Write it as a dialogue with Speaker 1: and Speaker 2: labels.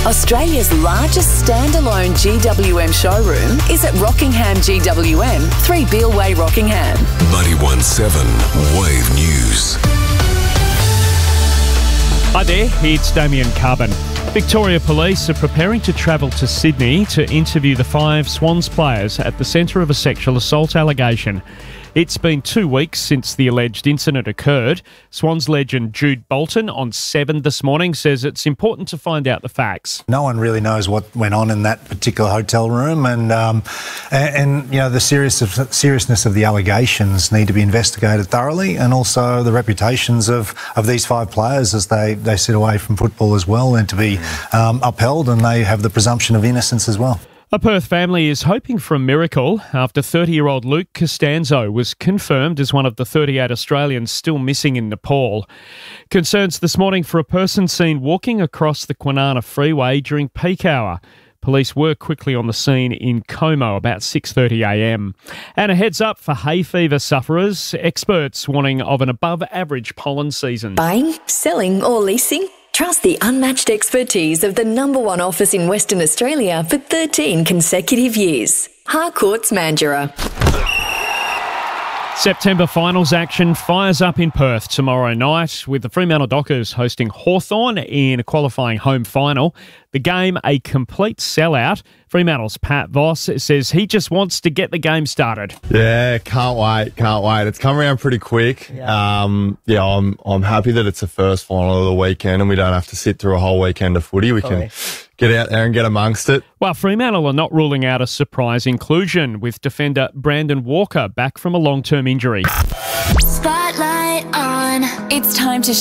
Speaker 1: Australia's largest standalone GWM showroom is at Rockingham GWM, 3 Beale Way, Rockingham.
Speaker 2: 91.7 Wave News.
Speaker 3: Hi there, it's Damien Carbon. Victoria Police are preparing to travel to Sydney to interview the 5 Swans players at the centre of a sexual assault allegation. It's been 2 weeks since the alleged incident occurred. Swans legend Jude Bolton on 7 this morning says it's important to find out the facts.
Speaker 4: No one really knows what went on in that particular hotel room, and you know, the seriousness of the allegations need to be investigated thoroughly, and also the reputations of these 5 players as they sit away from football as well, and to be upheld, and they have the presumption of innocence as well.
Speaker 3: A Perth family is hoping for a miracle after 30-year-old Luke Costanzo was confirmed as one of the 38 Australians still missing in Nepal. Concerns this morning for a person seen walking across the Kwinana Freeway during peak hour. Police were quickly on the scene in Como about 6:30am. And a heads up for hay fever sufferers, experts warning of an above-average pollen season.
Speaker 5: Buying, selling or leasing? Trust the unmatched expertise of the #1 office in Western Australia for 13 consecutive years. Harcourts Mandurah.
Speaker 3: September finals action fires up in Perth tomorrow night with the Fremantle Dockers hosting Hawthorn in a qualifying home final. The game a complete sellout. Fremantle's Pat Voss says he just wants to get the game started.
Speaker 6: Yeah, can't wait. It's come around pretty quick. I'm happy that it's the first final of the weekend and we don't have to sit through a whole weekend of footy. We can get out there and get amongst it.
Speaker 3: Well, Fremantle are not ruling out a surprise inclusion with defender Brandon Walker back from a long-term injury.
Speaker 7: Spotlight on. It's time to